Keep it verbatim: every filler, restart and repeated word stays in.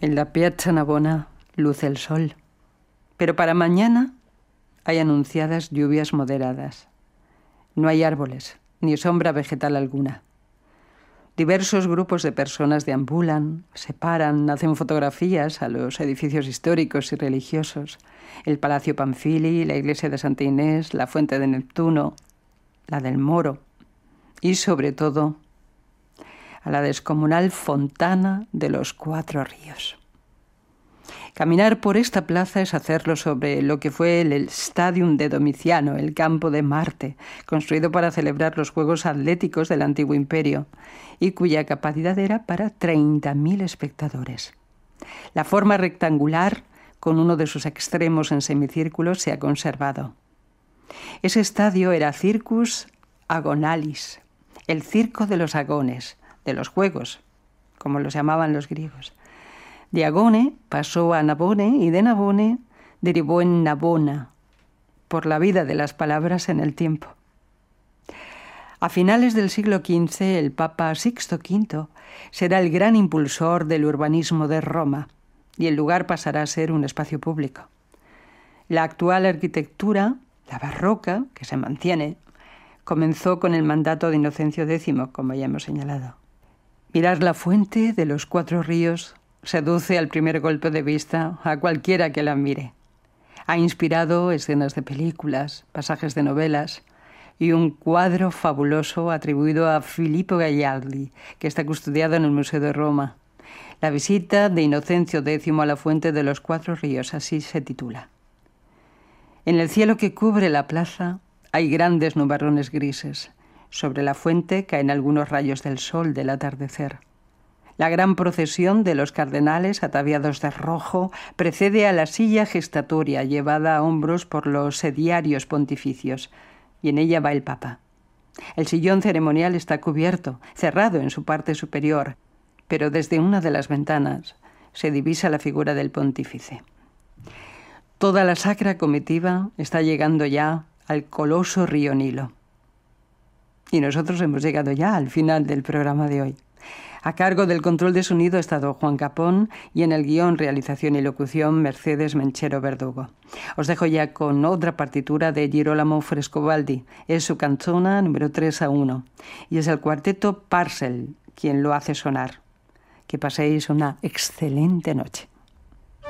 En la Piazza Navona luce el sol, pero para mañana hay anunciadas lluvias moderadas. No hay árboles, ni sombra vegetal alguna. Diversos grupos de personas deambulan, se paran, hacen fotografías a los edificios históricos y religiosos, el Palacio Panfili, la iglesia de Santa Inés, la Fuente de Neptuno, la del Moro y, sobre todo, a la descomunal Fontana de los Cuatro Ríos. Caminar por esta plaza es hacerlo sobre lo que fue el Stadium de Domiciano, el campo de Marte, construido para celebrar los Juegos Atléticos del Antiguo Imperio y cuya capacidad era para treinta mil espectadores. La forma rectangular, con uno de sus extremos en semicírculo, se ha conservado. Ese estadio era Circus Agonalis, el circo de los agones, de los juegos, como los llamaban los griegos. De Agone pasó a Navone y de Navone derivó en Navona, por la vida de las palabras en el tiempo. A finales del siglo quince, el Papa Sixto quinto será el gran impulsor del urbanismo de Roma y el lugar pasará a ser un espacio público. La actual arquitectura, la barroca, que se mantiene, comenzó con el mandato de Inocencio décimo, como ya hemos señalado. Mirar la fuente de los Cuatro Ríos seduce al primer golpe de vista a cualquiera que la mire. Ha inspirado escenas de películas, pasajes de novelas y un cuadro fabuloso atribuido a Filippo Gagliardi, que está custodiado en el Museo de Roma. La visita de Inocencio décimo a la fuente de los Cuatro Ríos, así se titula. En el cielo que cubre la plaza hay grandes nubarrones grises. Sobre la fuente caen algunos rayos del sol del atardecer. La gran procesión de los cardenales ataviados de rojo precede a la silla gestatoria llevada a hombros por los sediarios pontificios, y en ella va el Papa. El sillón ceremonial está cubierto, cerrado en su parte superior, pero desde una de las ventanas se divisa la figura del pontífice. Toda la sacra comitiva está llegando ya al coloso río Nilo. Y nosotros hemos llegado ya al final del programa de hoy. A cargo del control de sonido ha estado Juan Capón y en el guión, realización y locución Mercedes Menchero Verdugo. Os dejo ya con otra partitura de Girolamo Frescobaldi. Es su canzona número tres a uno y es el cuarteto Parcel quien lo hace sonar. Que paséis una excelente noche.